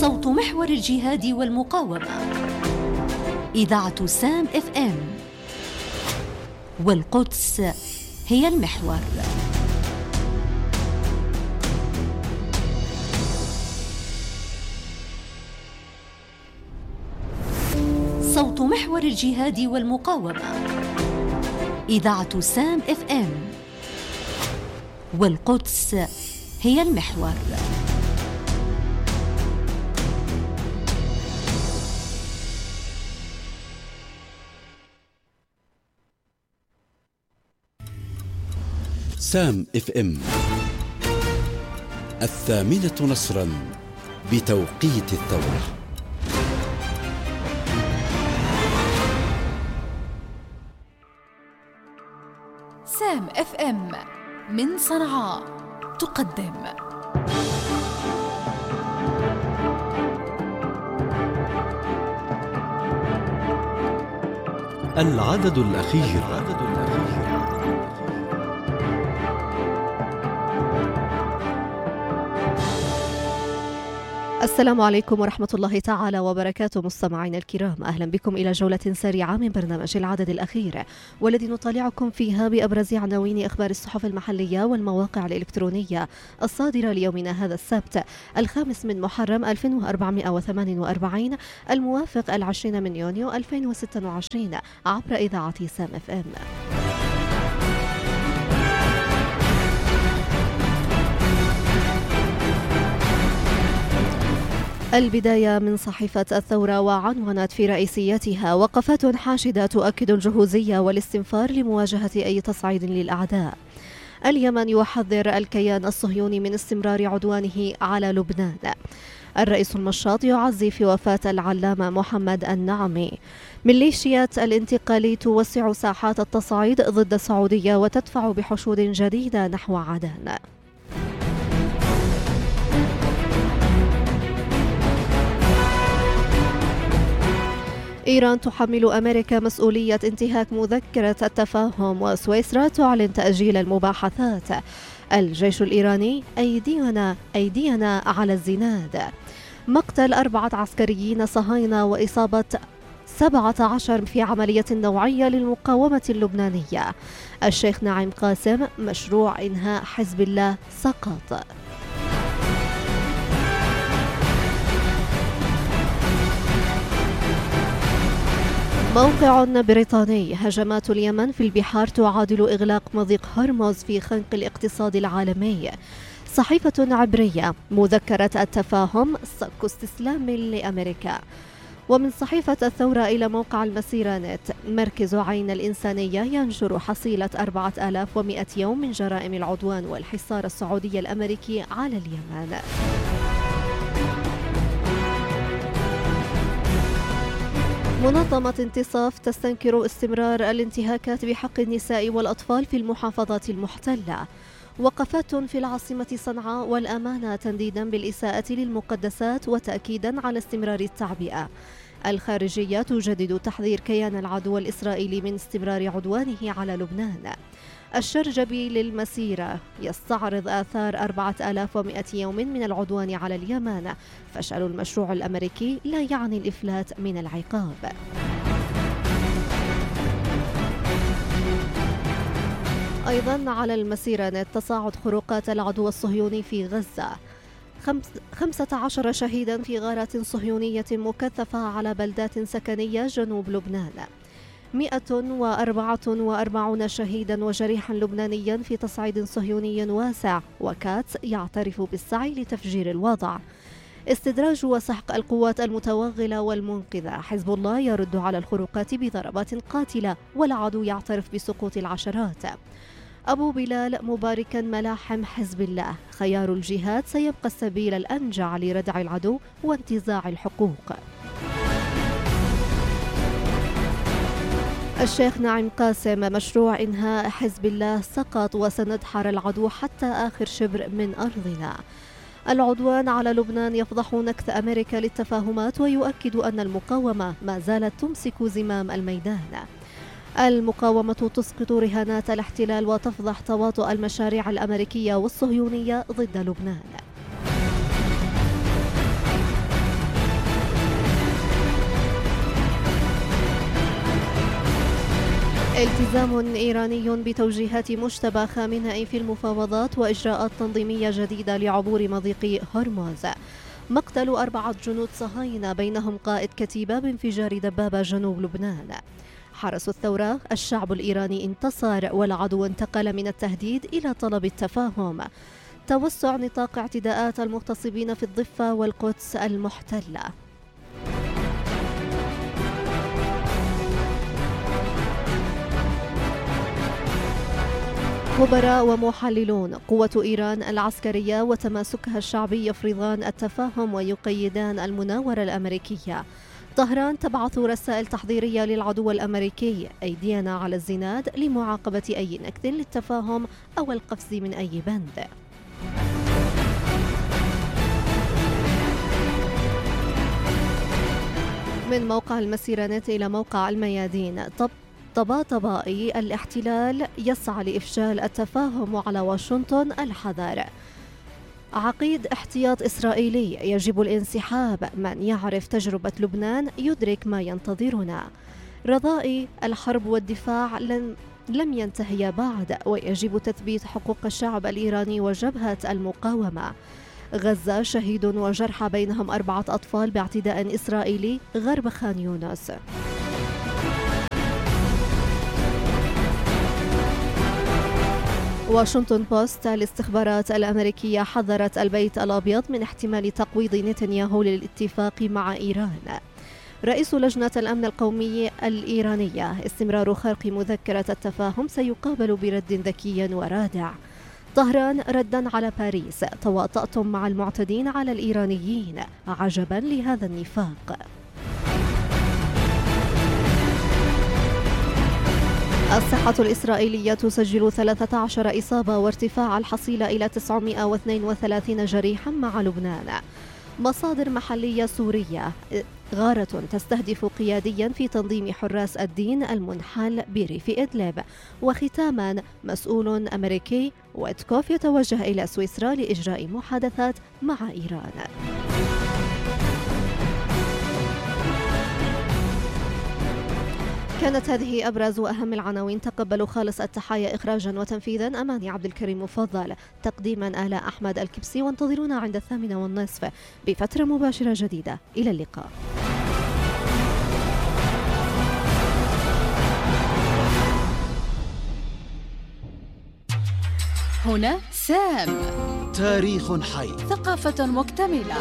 صوت محور الجهاد والمقاومة. إذاعة سام اف ام، والقدس هي المحور. صوت محور الجهاد والمقاومة. إذاعة سام اف ام، والقدس هي المحور. سام اف ام 8 نصرا بتوقيت الثورة. سام اف ام من صنعاء تقدم العدد الأخير. السلام عليكم ورحمة الله تعالى وبركاته. مستمعينا الكرام، أهلا بكم إلى جولة سريعة من برنامج العدد الأخير، والذي نطالعكم فيها بأبرز عناوين أخبار الصحف المحلية والمواقع الإلكترونية الصادرة ليومنا هذا السبت 5 من محرم 1448 الموافق 20 من يونيو 2026 عبر إذاعة سام اف ام. البداية من صحيفة الثورة، وعنونت في رئيسيتها: وقفات حاشدة تؤكد الجهوزية والاستنفار لمواجهة أي تصعيد للأعداء. اليمن يحذر الكيان الصهيوني من استمرار عدوانه على لبنان. الرئيس المشاط يعزي في وفاة العلامة محمد النعمي. ميليشيات الانتقال توسع ساحات التصعيد ضد السعودية وتدفع بحشود جديدة نحو عدن. إيران تحمل أمريكا مسؤولية انتهاك مذكرة التفاهم، وسويسرا تعلن تأجيل المباحثات. الجيش الإيراني: أيدينا على الزناد. مقتل 4 عسكريين صهاينة وإصابة 17 في عملية نوعية للمقاومة اللبنانية. الشيخ نعيم قاسم: مشروع إنهاء حزب الله سقط. موقع بريطاني: هجمات اليمن في البحار تعادل إغلاق مضيق هرمز في خنق الاقتصاد العالمي. صحيفة عبرية: مذكرة التفاهم صك استسلام لأمريكا. ومن صحيفة الثورة إلى موقع المسيرة نت: مركز عين الإنسانية ينشر حصيلة 4100 يوم من جرائم العدوان والحصار السعودي الأمريكي على اليمن. منظمة انتصاف تستنكر استمرار الانتهاكات بحق النساء والأطفال في المحافظات المحتلة. وقفات في العاصمة صنعاء والأمانة تنديدا بالإساءة للمقدسات وتأكيدا على استمرار التعبئة. الخارجية تجدد تحذير كيان العدو الإسرائيلي من استمرار عدوانه على لبنان. الشرجبي للمسيرة: يستعرض آثار 4100 يوم من العدوان على اليمن. فشل المشروع الأمريكي لا يعني الإفلات من العقاب. أيضا على المسيرة: تصاعد خروقات العدو الصهيوني في غزة. 15 شهيدا في غارات صهيونية مكثفة على بلدات سكنية جنوب لبنان. 144 شهيدا وجريحا لبنانيا في تصعيد صهيوني واسع. وكاتس يعترف بالسعي لتفجير الوضع. استدراج وسحق القوات المتوغلة والمنقذة. حزب الله يرد على الخروقات بضربات قاتلة، والعدو يعترف بسقوط العشرات. أبو بلال مباركا ملاحم حزب الله: خيار الجهاد سيبقى السبيل الأنجع لردع العدو وانتزاع الحقوق. الشيخ نعيم قاسم: مشروع إنهاء حزب الله سقط وسندحر العدو حتى آخر شبر من أرضنا. العدوان على لبنان يفضح نكث أمريكا للتفاهمات ويؤكد أن المقاومة ما زالت تمسك زمام الميدان. المقاومة تسقط رهانات الاحتلال وتفضح تواطؤ المشاريع الأمريكية والصهيونية ضد لبنان. التزام إيراني بتوجيهات مجتبى خامنئي في المفاوضات وإجراءات تنظيمية جديدة لعبور مضيق هرمز. مقتل 4 جنود صهاينة بينهم قائد كتيبة بانفجار دبابة جنوب لبنان. حرس الثورة: الشعب الإيراني انتصر والعدو انتقل من التهديد إلى طلب التفاهم. توسع نطاق اعتداءات المغتصبين في الضفة والقدس المحتلة. خبراء ومحللون: قوة إيران العسكرية وتماسكها الشعبي يفرضان التفاهم ويقيدان المناورة الأمريكية. طهران تبعث رسائل تحضيرية للعدو الأمريكي: أيدينا على الزناد لمعاقبة أي نكث للتفاهم أو القفز من أي بند. من موقع المسيرة نت إلى موقع الميادين. طباطبائي الاحتلال يسعى لإفشال التفاهم وعلى واشنطن الحذر. عقيد: احتياط إسرائيلي يجب الانسحاب، من يعرف تجربة لبنان يدرك ما ينتظرنا. رضائي: الحرب والدفاع لم ينتهيا بعد ويجب تثبيت حقوق الشعب الإيراني وجبهة المقاومة. غزة: شهيد وجرحى بينهم 4 أطفال باعتداء إسرائيلي غرب خان يونس. واشنطن بوست: الاستخبارات الأمريكية حذرت البيت الأبيض من احتمال تقويض نتنياهو للاتفاق مع إيران. رئيس لجنة الأمن القومي الإيرانية: استمرار خرق مذكرة التفاهم سيقابل برد ذكي ورادع. طهران ردا على باريس: تواطأتم مع المعتدين على الإيرانيين، عجبا لهذا النفاق. الصحة الإسرائيلية تسجل 13 إصابة وارتفاع الحصيلة إلى 932 جريحا مع لبنان. مصادر محلية سورية: غارة تستهدف قياديا في تنظيم حراس الدين المنحل بريف إدلب. وختاما: مسؤول أمريكي: ويتكوف يتوجه إلى سويسرا لإجراء محادثات مع إيران. كانت هذه أبرز وأهم العناوين. تقبلوا خالص التحايا إخراجا وتنفيذا أماني عبد الكريم مفضل، تقديما آلاء أحمد الكبسي، وانتظرونا عند 8:30 بفترة مباشرة جديدة. إلى اللقاء. هنا سام، تاريخ حي، ثقافة مكتملة.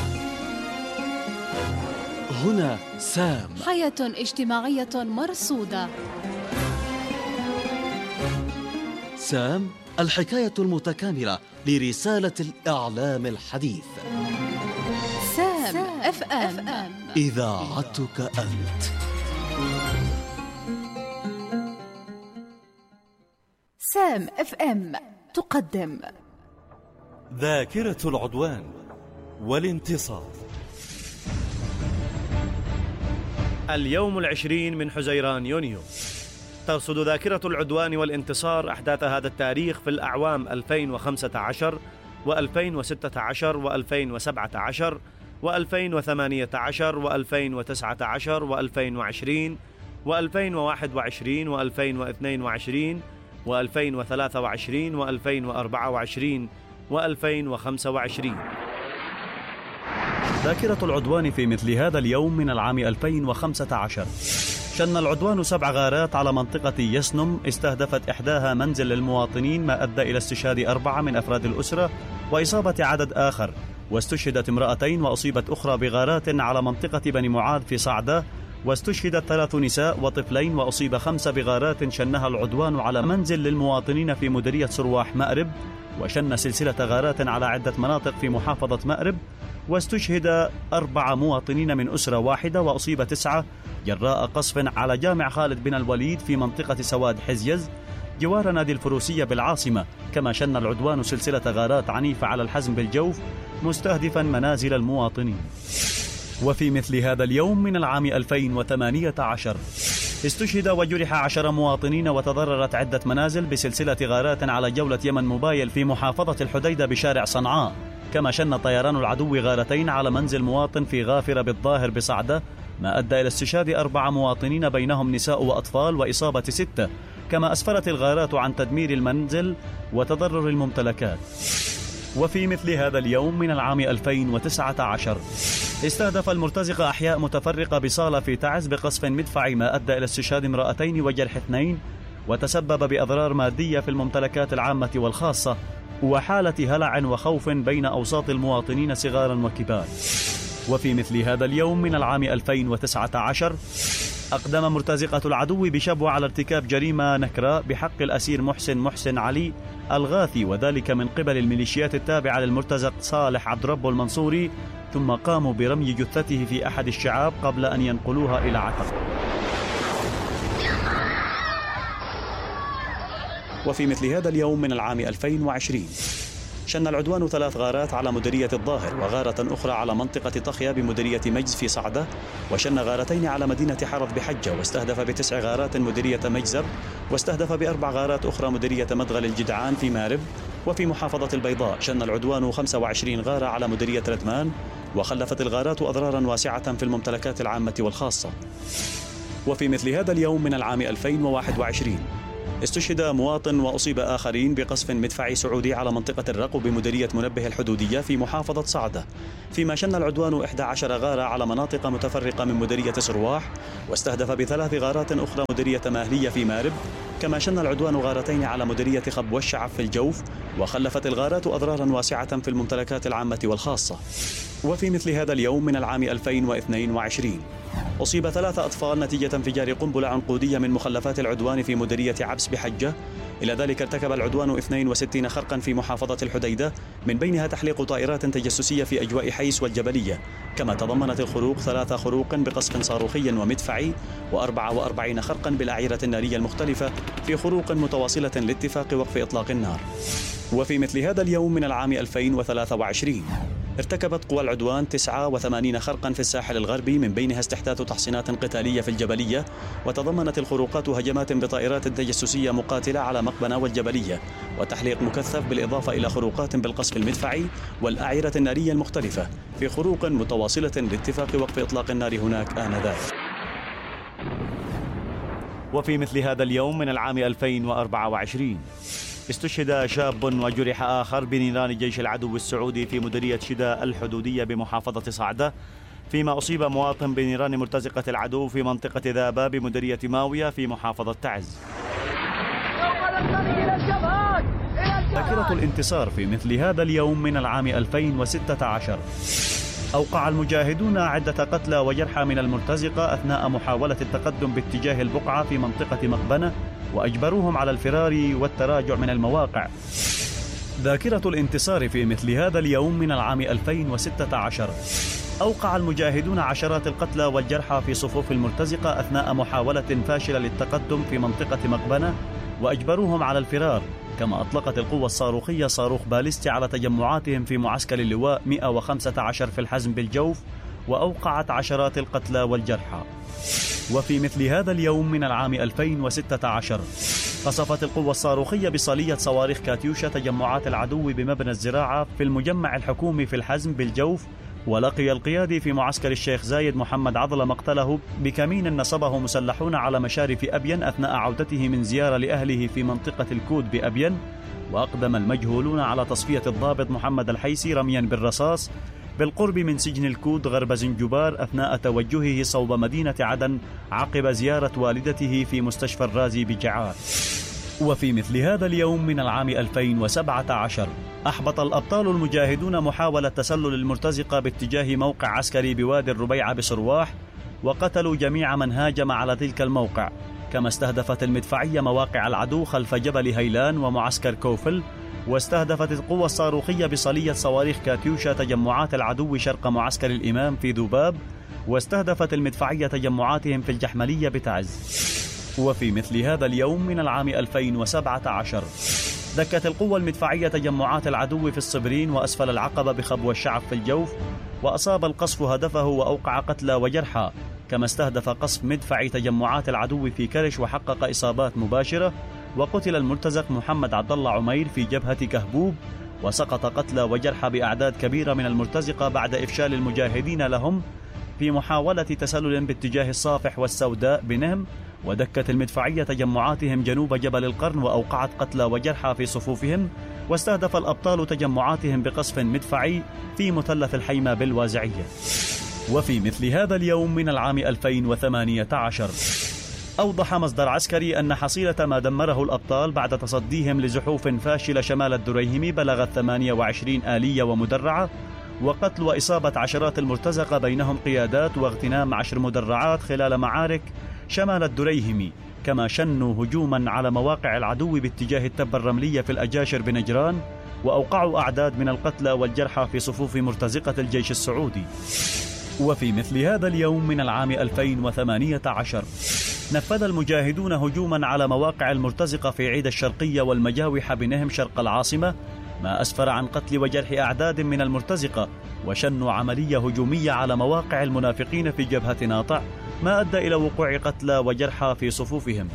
هنا سام، حياة اجتماعية مرصودة. سام، الحكاية المتكاملة لرسالة الإعلام الحديث. سام اف ام، إذاعتك أنت. سام اف ام تقدم ذاكرة العدوان والانتصار. اليوم 20 من حزيران يونيو. ترصد ذاكرة العدوان والانتصار أحداث هذا التاريخ في الأعوام 2015 و2016 و2017 و2018 و2019 و2020 و2021 و2022 و2023 و2024 و2025. ذاكرة العدوان في مثل هذا اليوم من العام 2015 شن العدوان 7 غارات على منطقة يسنم، استهدفت إحداها منزل للمواطنين، ما أدى إلى استشهاد 4 من أفراد الأسرة وإصابة عدد آخر، واستشهدت 2 وأصيبت أخرى بغارات على منطقة بني معاذ في صعدة، واستشهدت 3 نساء وطفلين وأصيب 5 بغارات شنها العدوان على منزل للمواطنين في مديرية سرواح مأرب، وشن سلسلة غارات على عدة مناطق في محافظة مأرب، واستشهد 4 مواطنين من أسرة واحدة وأصيب 9 جراء قصف على جامع خالد بن الوليد في منطقة سواد حزيز جوار نادي الفروسية بالعاصمة. كما شن العدوان سلسلة غارات عنيفة على الحزم بالجوف مستهدفا منازل المواطنين. وفي مثل هذا اليوم من العام 2018 استشهد وجرح 10 مواطنين وتضررت عدة منازل بسلسلة غارات على جولة يمن موبايل في محافظة الحديدة بشارع صنعاء. كما شن طيران العدو غارتين على منزل مواطن في غافرة بالظاهر بصعدة، ما أدى إلى استشهاد 4 مواطنين بينهم نساء وأطفال وإصابة 6، كما أسفرت الغارات عن تدمير المنزل وتضرر الممتلكات. وفي مثل هذا اليوم من العام 2019 استهدف المرتزقة أحياء متفرقة بصالة في تعز بقصف مدفعي ما أدى إلى استشهاد امرأتين وجرح 2، وتسبب بأضرار مادية في الممتلكات العامة والخاصة، وحالة هلع وخوف بين أوساط المواطنين صغارا وكبار. وفي مثل هذا اليوم من العام 2019 أقدم مرتزقة العدو بشبوة على ارتكاب جريمة نكراء بحق الأسير محسن علي الغاثي، وذلك من قبل الميليشيات التابعة للمرتزق صالح عبد ربه المنصوري، ثم قاموا برمي جثته في أحد الشعاب قبل أن ينقلوها إلى عتق. وفي مثل هذا اليوم من العام 2020 شن العدوان 3 غارات على مديرية الظاهر، وغارة أخرى على منطقة طخيا بمديرية مجز في صعدة، وشن غارتين على مدينة حرض بحجة، واستهدف ب9 غارات مديرية مجزر، واستهدف ب4 غارات أخرى مديرية مدغل الجدعان في مارب. وفي محافظة البيضاء شن العدوان 25 غارة على مديرية ردمان، وخلفت الغارات أضرارا واسعة في الممتلكات العامة والخاصة. وفي مثل هذا اليوم من العام 2021 استشهد مواطن وأصيب آخرين بقصف مدفعي سعودي على منطقة الرقو بمديرية منبه الحدودية في محافظة صعدة، فيما شن العدوان 11 غارة على مناطق متفرقة من مديرية سرواح، واستهدف ب3 غارات أخرى مديرية ماهلية في مارب، كما شن العدوان غارتين على مديرية خب والشعب في الجوف، وخلفت الغارات أضرارا واسعة في الممتلكات العامة والخاصة. وفي مثل هذا اليوم من العام 2022 أصيب 3 أطفال نتيجة انفجار قنبلة عنقودية من مخلفات العدوان في مديرية عبس بحجة. إلى ذلك ارتكب العدوان 62 خرقا في محافظة الحديدة، من بينها تحليق طائرات تجسسية في أجواء حيس والجبلية، كما تضمنت الخروق 3 خروق بقصف صاروخي ومدفعي، و44 خرقا بالأعيرة النارية المختلفة في خروق متواصلة لاتفاق وقف إطلاق النار. وفي مثل هذا اليوم من العام 2023 ارتكبت قوى العدوان 89 خرقا في الساحل الغربي، من بينها استحداث تحصينات قتالية في الجبلية، وتضمنت الخروقات هجمات بطائرات تجسسية مقاتلة على مقبنة والجبلية، وتحليق مكثف، بالإضافة إلى خروقات بالقصف المدفعي والأعيرة النارية المختلفة في خروق متواصلة لاتفاق وقف إطلاق النار هناك آنذاك. وفي مثل هذا اليوم من العام 2024 استشهد شاب وجرح آخر بنيران جيش العدو السعودي في مديرية شدة الحدودية بمحافظة صعدة، فيما أصيب مواطن بنيران مرتزقة العدو في منطقة ذابة بمديرية ماوية في محافظة تعز. ذاكرة الانتصار في مثل هذا اليوم من العام 2016 أوقع المجاهدون عدة قتلى وجرحى من المرتزقة أثناء محاولة التقدم باتجاه البقعة في منطقة مقبنة، وأجبروهم على الفرار والتراجع من المواقع. ذاكرة الانتصار في مثل هذا اليوم من العام 2016 أوقع المجاهدون عشرات القتلى والجرحى في صفوف المرتزقة أثناء محاولة فاشلة للتقدم في منطقة مقبنة، وأجبروهم على الفرار، كما أطلقت القوة الصاروخية صاروخ باليستي على تجمعاتهم في معسكر اللواء 115 في الحزم بالجوف، وأوقعت عشرات القتلى والجرحى. وفي مثل هذا اليوم من العام 2016 قصفت القوة الصاروخية بصالية صواريخ كاتيوشا تجمعات العدو بمبنى الزراعة في المجمع الحكومي في الحزم بالجوف، ولقي القيادي في معسكر الشيخ زايد محمد عضلة مقتله بكمين نصبه مسلحون على مشارف أبين أثناء عودته من زيارة لأهله في منطقة الكود بأبين. وأقدم المجهولون على تصفية الضابط محمد الحيسي رميا بالرصاص بالقرب من سجن الكود غرب زنجبار أثناء توجهه صوب مدينة عدن عقب زيارة والدته في مستشفى الرازي بجعار. وفي مثل هذا اليوم من العام 2017 أحبط الأبطال المجاهدون محاولة تسلل المرتزقة باتجاه موقع عسكري بوادي الربيعة بسرواح، وقتلوا جميع من هاجم على تلك الموقع، كما استهدفت المدفعية مواقع العدو خلف جبل هيلان ومعسكر كوفل، واستهدفت القوة الصاروخية بصالية صواريخ كاتيوشا تجمعات العدو شرق معسكر الإمام في ذباب، واستهدفت المدفعية تجمعاتهم في الجحملية بتعز. وفي مثل هذا اليوم من العام 2017 دكت القوة المدفعية تجمعات العدو في الصبرين وأسفل العقبة بخبو الشعب في الجوف، وأصاب القصف هدفه وأوقع قتلى وجرحى، كما استهدف قصف مدفعي تجمعات العدو في كرش وحقق إصابات مباشرة، وقتل المرتزق محمد عبد الله عمير في جبهة كهبوب، وسقط قتلى وجرحى بأعداد كبيرة من المرتزقة بعد إفشال المجاهدين لهم، في محاولة تسلل باتجاه الصافح والسوداء بنهم، ودكت المدفعية تجمعاتهم جنوب جبل القرن وأوقعت قتلى وجرحى في صفوفهم، واستهدف الأبطال تجمعاتهم بقصف مدفعي في مثلث الحيمة بالوازعية. وفي مثل هذا اليوم من العام 2018 أوضح مصدر عسكري أن حصيلة ما دمره الأبطال بعد تصديهم لزحوف فاشلة شمال الدريهم بلغت 28 آلية ومدرعة، وقتل وإصابة عشرات المرتزقة بينهم قيادات واغتنام 10 مدرعات خلال معارك شمال الدريهم، كما شنوا هجوما على مواقع العدو باتجاه التبة الرملية في الأجاشر بنجران، وأوقعوا أعداد من القتلى والجرحى في صفوف مرتزقة الجيش السعودي. وفي مثل هذا اليوم من العام 2018 نفذ المجاهدون هجوما على مواقع المرتزقة في عيد الشرقية والمجاوح بنهم شرق العاصمة، ما أسفر عن قتل وجرح أعداد من المرتزقة، وشنوا عملية هجومية على مواقع المنافقين في جبهة ناطع، ما أدى إلى وقوع قتلى وجرحى في صفوفهم.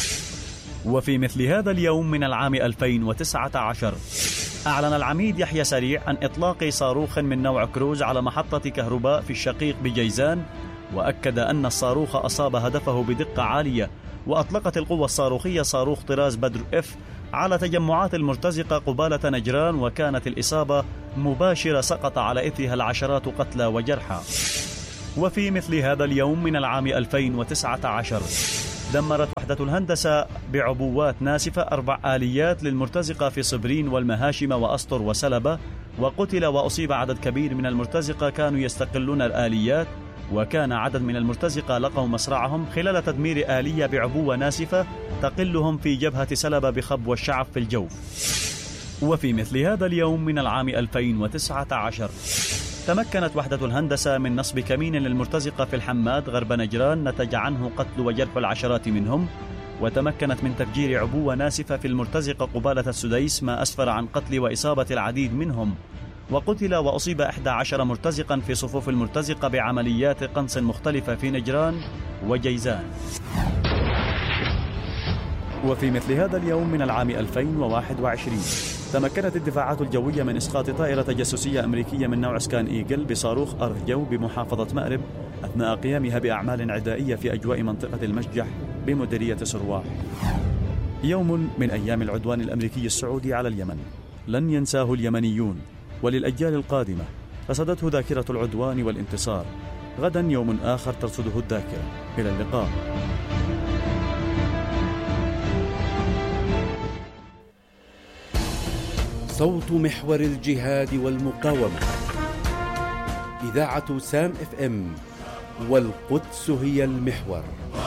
وفي مثل هذا اليوم من العام 2019 أعلن العميد يحيى سريع عن إطلاق صاروخ من نوع كروز على محطة كهرباء في الشقيق بجيزان، وأكد أن الصاروخ أصاب هدفه بدقة عالية، وأطلقت القوة الصاروخية صاروخ طراز بدر اف على تجمعات المرتزقة قبالة نجران، وكانت الإصابة مباشرة سقط على إثرها العشرات قتلى وجرحى. وفي مثل هذا اليوم من العام 2019 دمرت وحدة الهندسة بعبوات ناسفة 4 آليات للمرتزقة في صبرين والمهاشم وأسطر وسلبة، وقتل وأصيب عدد كبير من المرتزقة كانوا يستقلون الآليات، وكان عدد من المرتزقة لقوا مصرعهم خلال تدمير آلية بعبوة ناسفة تقلهم في جبهة سلبة بخب والشعب في الجوف. وفي مثل هذا اليوم من العام 2019 تمكنت وحدة الهندسة من نصب كمين للمرتزقة في الحماد غرب نجران نتج عنه قتل وجرح العشرات منهم، وتمكنت من تفجير عبوة ناسفة في المرتزقة قبالة السديس، ما أسفر عن قتل وإصابة العديد منهم، وقتل وأصيب 11 مرتزقا في صفوف المرتزقة بعمليات قنص مختلفة في نجران وجيزان. وفي مثل هذا اليوم من العام 2021 تمكنت الدفاعات الجوية من إسقاط طائرة تجسسية أمريكية من نوع سكان إيجل بصاروخ أرض جو بمحافظة مأرب أثناء قيامها بأعمال عدائية في أجواء منطقة المشجح بمديرية سرواح. يوم من أيام العدوان الأمريكي السعودي على اليمن لن ينساه اليمنيون، وللأجيال القادمة رصدته ذاكرة العدوان والانتصار. غدا يوم آخر ترصده الذاكرة. إلى اللقاء. صوت محور الجهاد والمقاومة، إذاعة سام FM، والقدس هي المحور.